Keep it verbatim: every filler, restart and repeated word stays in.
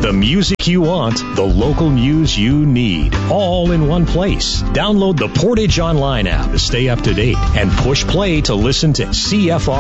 The music you want, the local news you need, all in one place. Download the Portage Online app to stay up to date and push play to listen to C F R